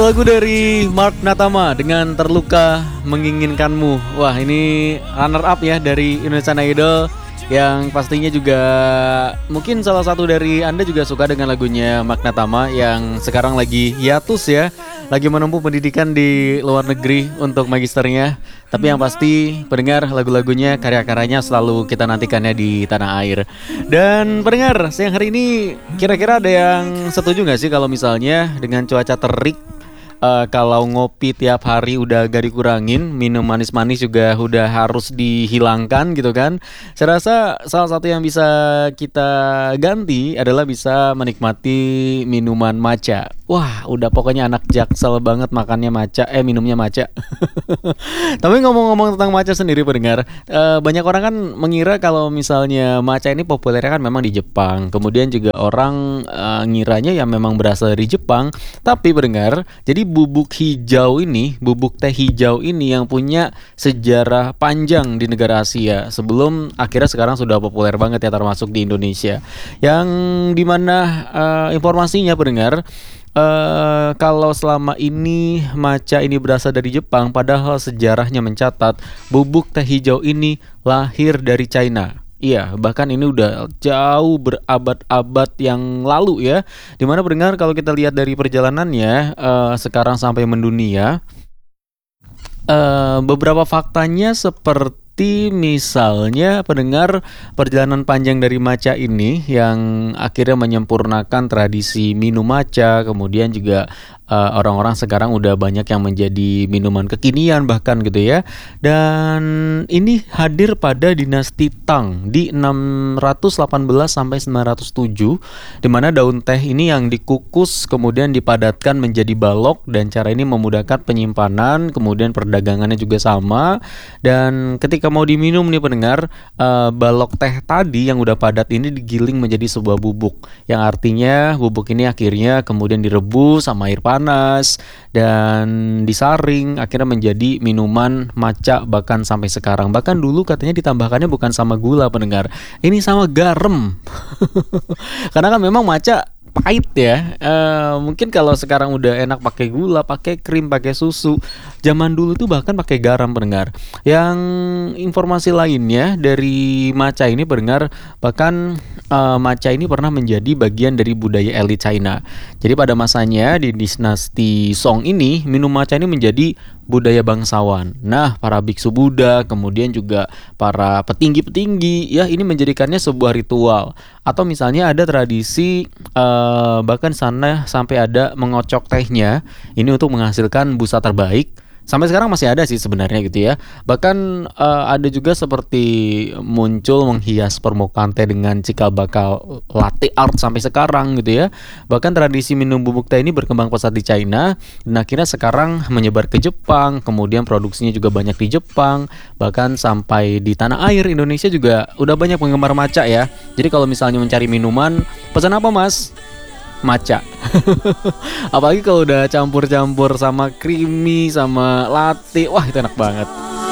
Lagu dari Mark Natama dengan Terluka Menginginkanmu. Wah, ini runner up ya dari Indonesian Idol, yang pastinya juga mungkin salah satu dari Anda juga suka dengan lagunya Mark Natama yang sekarang lagi hiatus ya, lagi menempuh pendidikan di luar negeri untuk magisternya. Tapi yang pasti pendengar, lagu-lagunya, karya-karyanya selalu kita nantikannya di tanah air. Dan pendengar, siang hari ini kira-kira ada yang setuju gak sih kalau misalnya dengan cuaca terik, kalau ngopi tiap hari udah gak dikurangin, minum manis-manis juga udah harus dihilangkan gitu kan. Saya rasa salah satu yang bisa kita ganti adalah bisa menikmati minuman matcha. Wah, udah pokoknya anak Jaksel banget makannya matcha, minumnya matcha. Tapi ngomong-ngomong tentang matcha sendiri pendengar, banyak orang kan mengira kalau misalnya matcha ini populernya kan memang di Jepang. Kemudian juga orang ngiranya ya memang berasal dari Jepang. Tapi pendengar, jadi bubuk teh hijau ini yang punya sejarah panjang di negara Asia sebelum akhirnya sekarang sudah populer banget ya, termasuk di Indonesia. Yang dimana informasinya pendengar, kalau selama ini matcha ini berasal dari Jepang, padahal sejarahnya mencatat bubuk teh hijau ini lahir dari China. Iya, bahkan ini udah jauh berabad-abad yang lalu ya. Dimana pendengar, kalau kita lihat dari perjalanannya sekarang sampai mendunia, beberapa faktanya seperti misalnya pendengar, perjalanan panjang dari matcha ini yang akhirnya menyempurnakan tradisi minum matcha. Kemudian juga orang-orang sekarang udah banyak yang menjadi minuman kekinian bahkan gitu ya. Dan ini hadir pada dinasti Tang di 618 sampai 907, di mana daun teh ini yang dikukus kemudian dipadatkan menjadi balok, dan cara ini memudahkan penyimpanan, kemudian perdagangannya juga sama. Dan ketika mau diminum nih pendengar, balok teh tadi yang udah padat ini digiling menjadi sebuah bubuk, yang artinya bubuk ini akhirnya kemudian direbus sama air panas dan disaring, akhirnya menjadi minuman matcha bahkan sampai sekarang. Bahkan dulu katanya ditambahkannya bukan sama gula pendengar, ini sama garam. Karena kan memang matcha pahit ya. Mungkin kalau sekarang udah enak pakai gula, pakai krim, pakai susu. Zaman dulu tuh bahkan pakai garam pendengar. Yang informasi lainnya dari matcha ini pendengar, bahkan matcha ini pernah menjadi bagian dari budaya elit China. Jadi pada masanya di dinasti Song ini, minum matcha ini menjadi budaya bangsawan. Nah, para biksu Buddha, kemudian juga para petinggi-petinggi ya, ini menjadikannya sebuah ritual. Atau misalnya ada tradisi bahkan sana sampai ada mengocok tehnya ini untuk menghasilkan busa terbaik. Sampai sekarang masih ada sih sebenarnya gitu ya. Bahkan ada juga seperti muncul menghias permukaan teh dengan cikal bakal latte art sampai sekarang gitu ya. Bahkan tradisi minum bubuk teh ini berkembang pesat di China, dan akhirnya sekarang menyebar ke Jepang. Kemudian produksinya juga banyak di Jepang. Bahkan sampai di tanah air Indonesia juga udah banyak penggemar matcha ya. Jadi kalau misalnya mencari minuman, pesan apa mas? Matcha. Apalagi kalau udah campur-campur sama creamy, sama latte, wah itu enak banget.